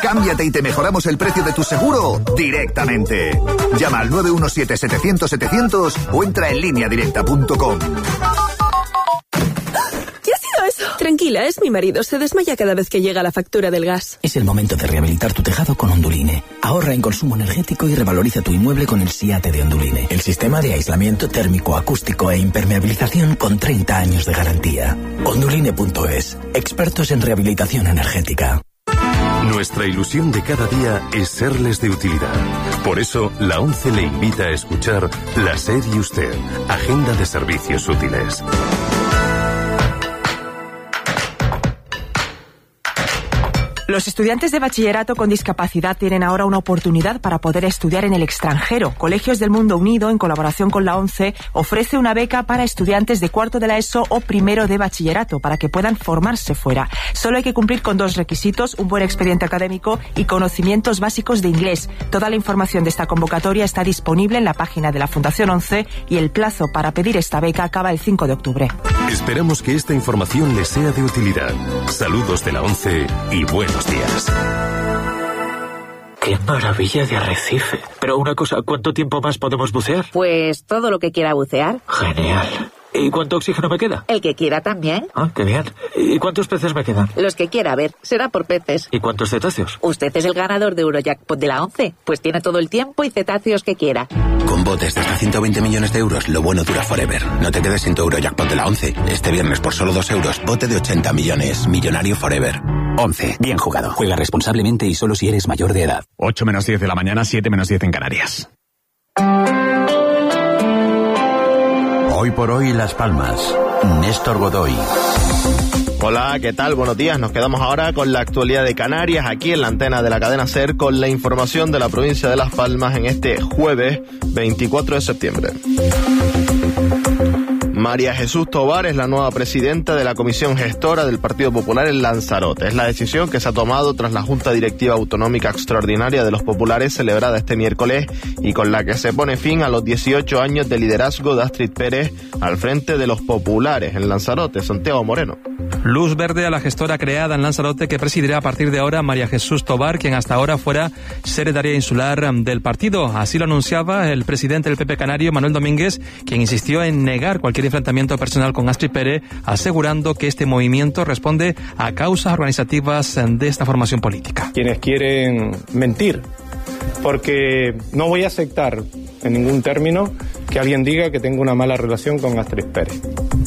Cámbiate y te mejoramos el precio de tu seguro directamente. Llama al 917-700-700 o entra en lineadirecta.com. Tranquila, es mi marido. Se desmaya cada vez que llega la factura del gas. Es el momento de rehabilitar tu tejado con Onduline. Ahorra en consumo energético y revaloriza tu inmueble con el SIATE de Onduline. El sistema de aislamiento térmico, acústico e impermeabilización con 30 años de garantía. Onduline.es. Expertos en rehabilitación energética. Nuestra ilusión de cada día es serles de utilidad. Por eso, la ONCE le invita a escuchar La SER y Usted, Agenda de Servicios Útiles. Los estudiantes de bachillerato con discapacidad tienen ahora una oportunidad para poder estudiar en el extranjero. Colegios del Mundo Unido, en colaboración con la ONCE, ofrece una beca para estudiantes de cuarto de la ESO o primero de bachillerato para que puedan formarse fuera. Solo hay que cumplir con 2 requisitos: un buen expediente académico y conocimientos básicos de inglés. Toda la información de esta convocatoria está disponible en la página de la Fundación ONCE y el plazo para pedir esta beca acaba el 5 de octubre. Esperamos que esta información les sea de utilidad. Saludos de la ONCE y buenos días. ¡Qué maravilla de arrecife! Pero una cosa, ¿cuánto tiempo más podemos bucear? Pues todo lo que quiera bucear. Genial. ¿Y cuánto oxígeno me queda? El que quiera también. Ah, qué bien. ¿Y cuántos peces me quedan? Los que quiera, a ver, será por peces. ¿Y cuántos cetáceos? Usted es el ganador de Eurojackpot de la ONCE, pues tiene todo el tiempo y cetáceos que quiera. Con botes de hasta 120 millones de euros, lo bueno dura forever. No te quedes sin tu Eurojackpot de la ONCE. Este viernes por solo 2 euros, bote de 80 millones. Millonario forever. 11. Bien jugado. Juega responsablemente y solo si eres mayor de edad. 8 menos 10 de la mañana, 7 menos 10 en Canarias. Hoy por hoy Las Palmas. Néstor Godoy. Hola, ¿qué tal? Buenos días. Nos quedamos ahora con la actualidad de Canarias, aquí en la antena de la cadena SER, con la información de la provincia de Las Palmas en este jueves 24 de septiembre. María Jesús Tobar es la nueva presidenta de la Comisión Gestora del Partido Popular en Lanzarote. Es la decisión que se ha tomado tras la Junta Directiva Autonómica Extraordinaria de los Populares celebrada este miércoles y con la que se pone fin a los 18 años de liderazgo de Astrid Pérez al frente de los Populares en Lanzarote. Santiago Moreno. Luz verde a la gestora creada en Lanzarote que presidirá a partir de ahora María Jesús Tobar, quien hasta ahora fuera secretaria insular del partido. Así lo anunciaba el presidente del PP Canario, Manuel Domínguez, quien insistió en negar cualquier enfrentamiento personal con Astrid Pérez, asegurando que este movimiento responde a causas organizativas de esta formación política. Quienes quieren mentir, porque no voy a aceptar en ningún término que alguien diga que tengo una mala relación con Astrid Pérez.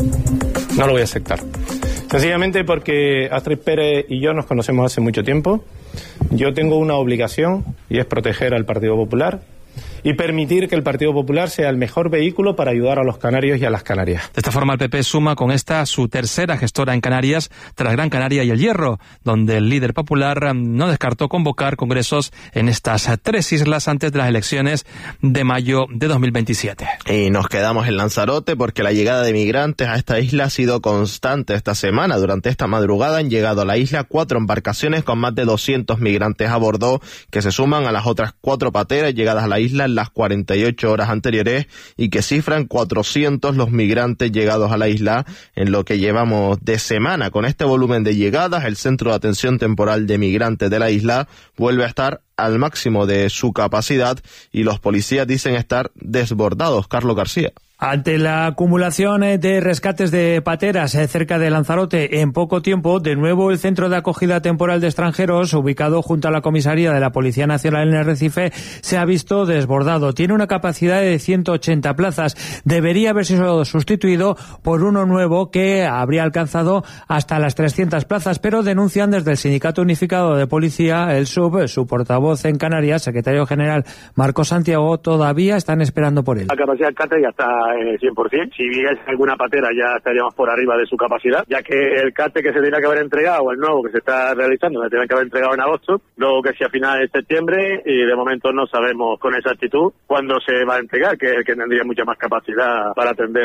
No lo voy a aceptar. Sencillamente porque Astrid Pérez y yo nos conocemos hace mucho tiempo. Yo tengo una obligación y es proteger al Partido Popular y permitir que el Partido Popular sea el mejor vehículo para ayudar a los canarios y a las Canarias. De esta forma el PP suma con esta su tercera gestora en Canarias tras Gran Canaria y El Hierro, donde el líder popular no descartó convocar congresos en estas 3 islas antes de las elecciones de mayo de 2027. Y nos quedamos en Lanzarote porque la llegada de migrantes a esta isla ha sido constante esta semana. Durante esta madrugada han llegado a la isla 4 embarcaciones con más de 200 migrantes a bordo que se suman a las otras 4 pateras llegadas a la isla en las 48 horas anteriores y que cifran 400 los migrantes llegados a la isla en lo que llevamos de semana. Con este volumen de llegadas, el Centro de Atención Temporal de Migrantes de la isla vuelve a estar al máximo de su capacidad y los policías dicen estar desbordados. Carlos García. Ante la acumulación de rescates de pateras cerca de Lanzarote en poco tiempo, de nuevo el Centro de Acogida Temporal de Extranjeros, ubicado junto a la comisaría de la Policía Nacional en Arrecife, se ha visto desbordado. Tiene una capacidad de 180 plazas. Debería haber sido sustituido por uno nuevo que habría alcanzado hasta las 300 plazas, pero denuncian desde el Sindicato Unificado de Policía, el SUB, su portavoz en Canarias, secretario general Marcos Santiago, todavía están esperando por él. La capacidad del CATE ya está 100%. Si viese alguna patera ya estaríamos por arriba de su capacidad, ya que el CATE que se tenía que haber entregado, o el nuevo que se está realizando, se tenía que haber entregado en agosto, luego que sea a finales de septiembre, y de momento no sabemos con exactitud cuándo se va a entregar, que es el que tendría mucha más capacidad para atender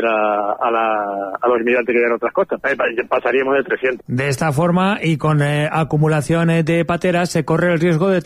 a los inmigrantes que llegan a otras costas. Pasaríamos de 300. De esta forma y con acumulación de pateras se corre el riesgo de tener que utilizar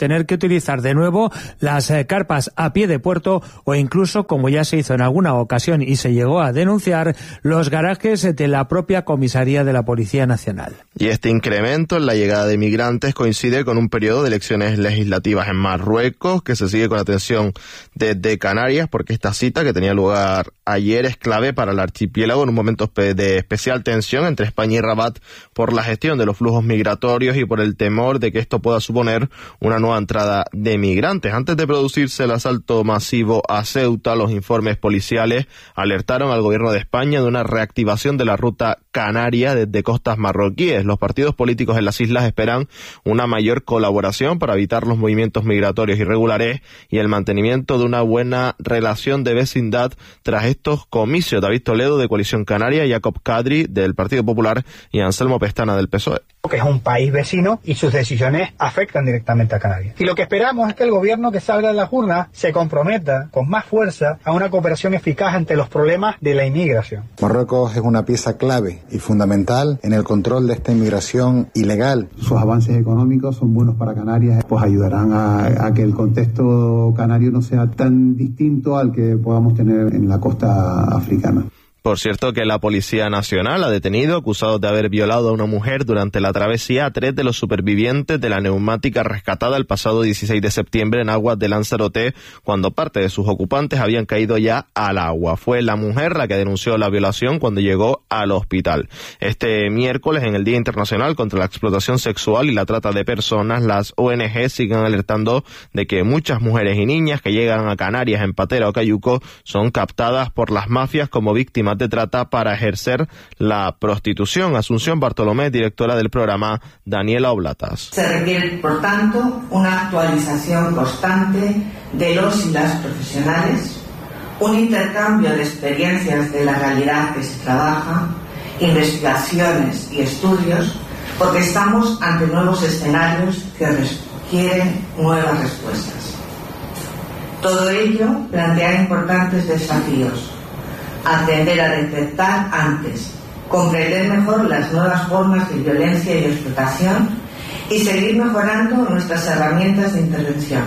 utilizar de nuevo las carpas a pie de puerto o incluso, como ya se hizo en alguna ocasión y se llegó a denunciar, los garajes de la propia comisaría de la Policía Nacional. Y este incremento en la llegada de migrantes coincide con un periodo de elecciones legislativas en Marruecos que se sigue con atención desde Canarias, porque esta cita que tenía lugar ayer es clave para el archipiélago en un momento de especial tensión entre España y Rabat por la gestión de los flujos migratorios y por el temor de que esto pueda suponer una nueva entrada de migrantes. Antes de producirse el asalto masivo a Ceuta, los informes policiales alertaron al gobierno de España de una reactivación de la ruta canaria desde costas marroquíes. Los partidos políticos en las islas esperan una mayor colaboración para evitar los movimientos migratorios irregulares y el mantenimiento de una buena relación de vecindad tras estos comicios. David Toledo, de Coalición Canaria, Jacob Kadri, del Partido Popular, y Anselmo Pestana, del PSOE. Que es un país vecino y sus decisiones afectan directamente a Canarias. Y lo que esperamos es que el gobierno que salga de las urnas se comprometa con más fuerza a una cooperación eficaz ante los problemas de la inmigración. Marruecos es una pieza clave y fundamental en el control de esta inmigración ilegal. Sus avances económicos son buenos para Canarias, pues ayudarán a que el contexto canario no sea tan distinto al que podamos tener en la costa africana. Por cierto, que la Policía Nacional ha detenido, acusados de haber violado a una mujer durante la travesía, a 3 de los supervivientes de la neumática rescatada el pasado 16 de septiembre en aguas de Lanzarote, cuando parte de sus ocupantes habían caído ya al agua. Fue la mujer la que denunció la violación cuando llegó al hospital. Este miércoles, en el Día Internacional contra la Explotación Sexual y la Trata de Personas, las ONG siguen alertando de que muchas mujeres y niñas que llegan a Canarias en patera o cayuco son captadas por las mafias como víctimas de trata para ejercer la prostitución. Asunción Bartolomé, directora del programa Daniela Oblatas. Se requiere, por tanto, una actualización constante de los y las profesionales, un intercambio de experiencias de la realidad que se trabaja, investigaciones y estudios, porque estamos ante nuevos escenarios que requieren nuevas respuestas. Todo ello plantea importantes desafíos: atender a detectar antes, comprender mejor las nuevas formas de violencia y explotación y seguir mejorando nuestras herramientas de intervención.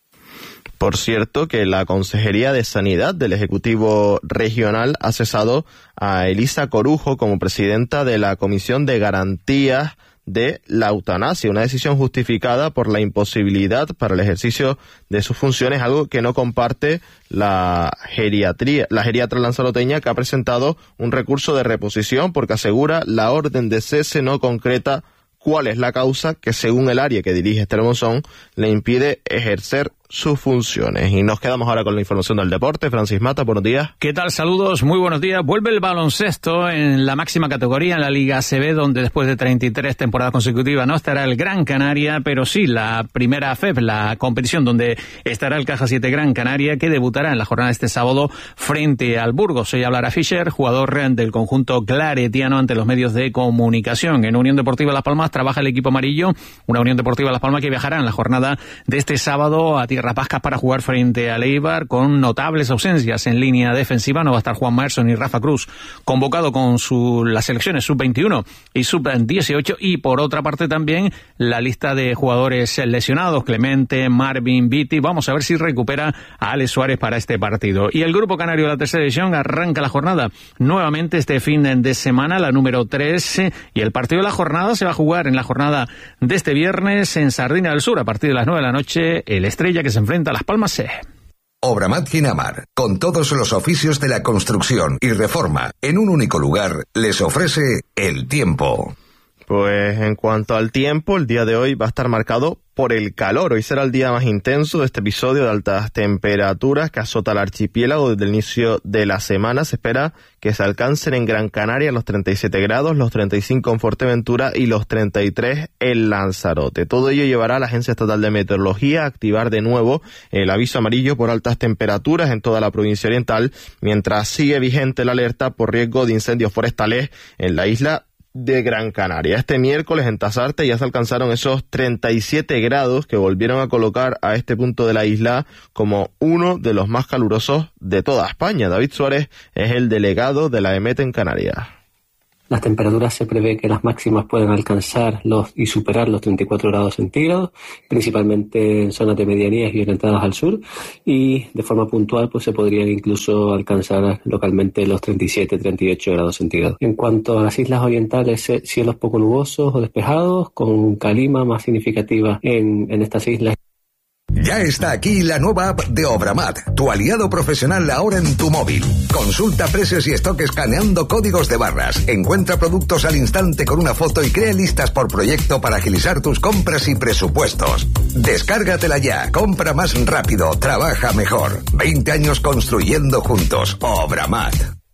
Por cierto, que la Consejería de Sanidad del Ejecutivo Regional ha cesado a Elisa Corujo como presidenta de la Comisión de Garantías de la Eutanasia, una decisión justificada por la imposibilidad para el ejercicio de sus funciones, algo que no comparte la geriatra lanzaroteña, que ha presentado un recurso de reposición porque asegura la orden de cese no concreta cuál es la causa que, según el área que dirige Esther Monzón, le impide ejercer sus funciones. Y nos quedamos ahora con la información del deporte. Francis Mata, buenos días. ¿Qué tal? Saludos, muy buenos días. Vuelve el baloncesto en la máxima categoría, en la Liga ACB, donde después de 33 temporadas consecutivas no estará el Gran Canaria, pero sí la primera FEP, la competición donde estará el Caja 7 Gran Canaria, que debutará en la jornada de este sábado frente al Burgos. Hoy hablará Fischer, jugador del conjunto claretiano, ante los medios de comunicación. En Unión Deportiva Las Palmas trabaja el equipo amarillo, una Unión Deportiva Las Palmas que viajará en la jornada de este sábado a Tierra Pascas para jugar frente al Eibar, con notables ausencias en línea defensiva. No va a estar Juan Merson ni Rafa Cruz, convocado con las selecciones sub-21 y sub-18, y por otra parte también la lista de jugadores lesionados: Clemente, Marvin, Viti. Vamos a ver si recupera a Alex Suárez para este partido. Y el Grupo Canario de la Tercera División arranca la jornada nuevamente este fin de semana, la número 3, y el partido de la jornada se va a jugar en la jornada de este viernes en Sardina del Sur a partir de las 9 de la noche. El Estrella, que se enfrenta a Las Palmas C. Obramat Ginamar, con todos los oficios de la construcción y reforma en un único lugar, les ofrece el tiempo. Pues en cuanto al tiempo, el día de hoy va a estar marcado por el calor. Hoy será el día más intenso de este episodio de altas temperaturas que azota el archipiélago desde el inicio de la semana. Se espera que se alcancen en Gran Canaria los 37 grados, los 35 en Fuerteventura y los 33 en Lanzarote. Todo ello llevará a la Agencia Estatal de Meteorología a activar de nuevo el aviso amarillo por altas temperaturas en toda la provincia oriental, mientras sigue vigente la alerta por riesgo de incendios forestales en la isla de Gran Canaria. Este miércoles en Tasarte ya se alcanzaron esos 37 grados que volvieron a colocar a este punto de la isla como uno de los más calurosos de toda España. David Suárez es el delegado de la EMET en Canarias. Las temperaturas se prevé que las máximas puedan alcanzar y superar los 34 grados centígrados, principalmente en zonas de medianías y orientadas al sur, y de forma puntual pues se podrían incluso alcanzar localmente los 37-38 grados centígrados. En cuanto a las islas orientales, cielos poco nubosos o despejados, con calima más significativa en estas islas. Ya está aquí la nueva app de Obramat, tu aliado profesional ahora en tu móvil. Consulta precios y stock escaneando códigos de barras. Encuentra productos al instante con una foto y crea listas por proyecto para agilizar tus compras y presupuestos. Descárgatela ya, compra más rápido, trabaja mejor. 20 años construyendo juntos. Obramat.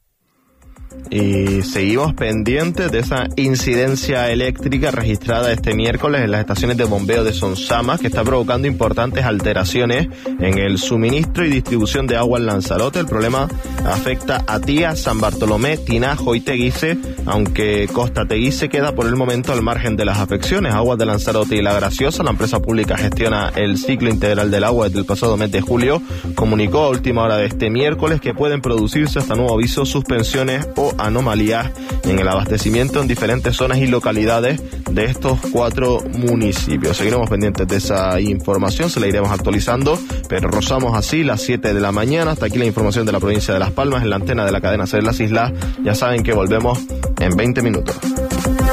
Y seguimos pendientes de esa incidencia eléctrica registrada este miércoles en las estaciones de bombeo de Sonsama, que está provocando importantes alteraciones en el suministro y distribución de agua en Lanzarote. El problema afecta a Tía, San Bartolomé, Tinajo y Teguise, aunque Costa Teguise queda por el momento al margen de las afecciones. Aguas de Lanzarote y La Graciosa, la empresa pública gestiona el ciclo integral del agua desde el pasado mes de julio, comunicó a última hora de este miércoles que pueden producirse hasta nuevo aviso suspensiones o anomalías en el abastecimiento en diferentes zonas y localidades de estos 4 municipios. Seguiremos pendientes de esa información, se la iremos actualizando, pero rozamos así las 7 de la mañana. Hasta aquí la información de la provincia de Las Palmas en la antena de la cadena SER Las Islas. Ya saben que volvemos en 20 minutos.